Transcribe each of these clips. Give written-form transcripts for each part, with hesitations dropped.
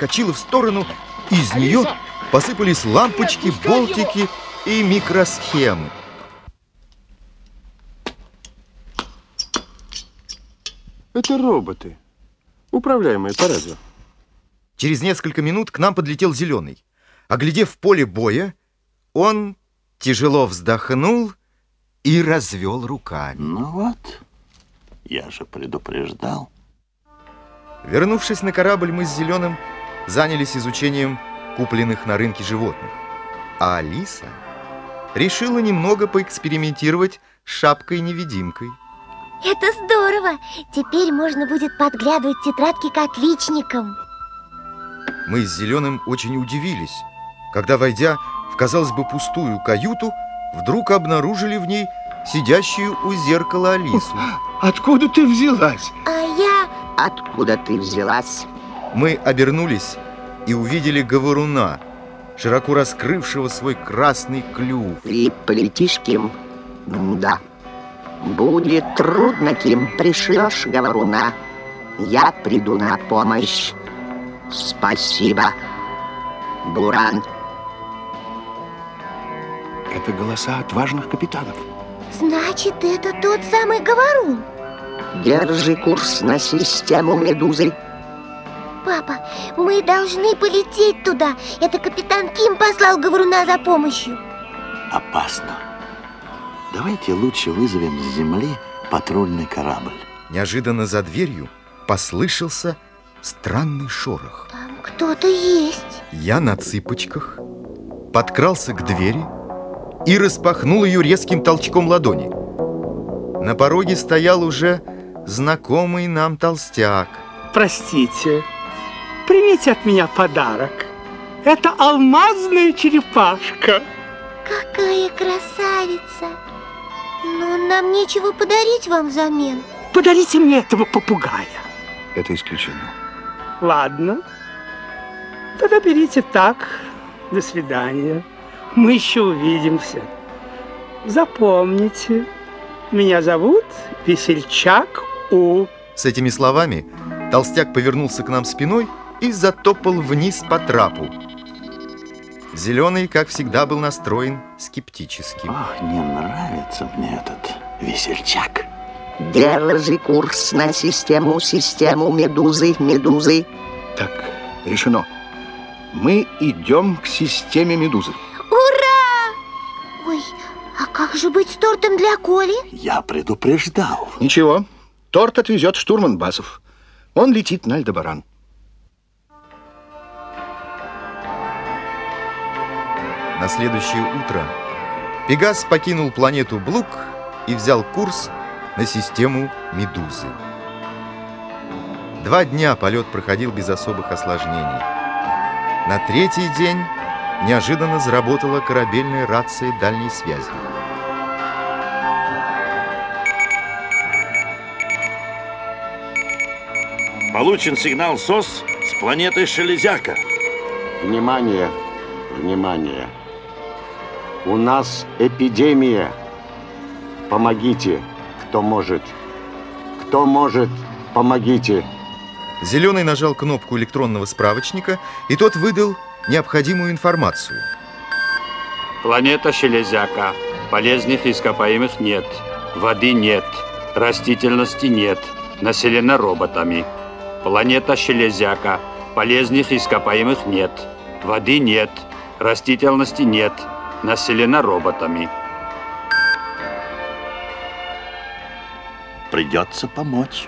отскочила в сторону, и из нее посыпались лампочки, болтики и микросхемы. Это роботы, управляемые по радио. Через несколько минут к нам подлетел Зеленый. Оглядев поле боя, он тяжело вздохнул и развел руками. Ну вот, я же предупреждал. Вернувшись на корабль, мы с Зеленым занялись изучением купленных на рынке животных. А Алиса решила немного поэкспериментировать с шапкой-невидимкой. Это здорово! Теперь можно будет подглядывать тетрадки к отличникам. Мы с Зеленым очень удивились, когда, войдя в, казалось бы, пустую каюту, вдруг обнаружили в ней сидящую у зеркала Алису. Откуда ты взялась? А я... Откуда ты взялась? Мы обернулись и увидели говоруна, широко раскрывшего свой красный клюв. Ты полетишь, Ким? Да. Будет трудно, Ким. Пришлешь говоруна. Я приду на помощь. Спасибо, Буран. Это голоса отважных капитанов. Значит, это тот самый говорун. Держи курс на систему Медузы. Папа, мы должны полететь туда. Это капитан Ким послал говоруна за помощью. Опасно. Давайте лучше вызовем с земли патрульный корабль. Неожиданно за дверью послышался странный шорох. Там кто-то есть. Я на цыпочках подкрался к двери и распахнул ее резким толчком ладони. На пороге стоял уже знакомый нам толстяк. Простите, примите от меня подарок. Это алмазная черепашка. Какая красавица! Но нам нечего подарить вам взамен. Подарите мне этого попугая. Это исключено. Ладно. Тогда берите так. До свидания. Мы еще увидимся. Запомните, меня зовут Весельчак У. С этими словами толстяк повернулся к нам спиной и затопал вниз по трапу. Зеленый, как всегда, был настроен скептически. Ох, не нравится мне этот Весельчак. Держи курс на систему Медузы. Так, решено. Мы идем к системе Медузы. Ура! Ой, а как же быть с тортом для Коли? Я предупреждал. Ничего, торт отвезет штурман Басов. Он летит на Альдебаран. На следующее утро Пегас покинул планету Блук и взял курс на систему Медузы. 2 дня полет проходил без особых осложнений. На 3-й день неожиданно заработала корабельная рация дальней связи. Получен сигнал СОС с планеты Шелезяка. Внимание, внимание. У нас эпидемия. Помогите, кто может. Кто может, помогите. Зеленый нажал кнопку электронного справочника, и тот выдал необходимую информацию. Планета Шелезяка. Полезных ископаемых нет. Воды нет. Растительности нет. Населена роботами. Планета Шелезяка. Полезных ископаемых нет. Воды нет. Растительности нет. Населена роботами. Придется помочь.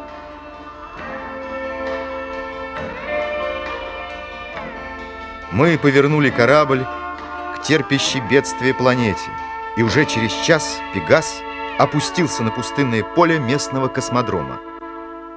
Мы повернули корабль к терпящей бедствие планете, и уже через час Пегас опустился на пустынное поле местного космодрома.